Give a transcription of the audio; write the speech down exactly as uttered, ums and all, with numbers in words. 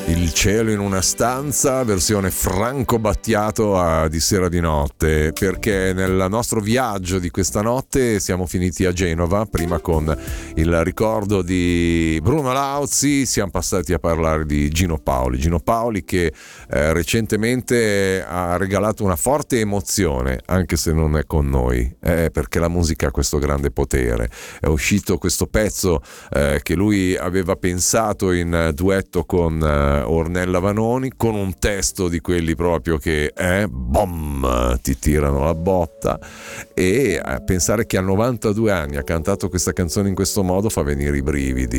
Il cielo in una stanza, versione Franco Battiato a Di sera di notte, perché nel nostro viaggio di questa notte siamo finiti a Genova, prima con il ricordo di Bruno Lauzi, siamo passati a parlare di Gino Paoli, Gino Paoli che eh, recentemente ha regalato una forte emozione, anche se non è con noi, eh, perché la musica ha questo grande potere. È uscito questo pezzo eh, che lui aveva pensato in duetto con eh, Ornella Vanoni, con un testo di quelli proprio che eh, bom, ti tirano la botta, e a pensare che a novantadue anni ha cantato questa canzone in questo modo fa venire i brividi.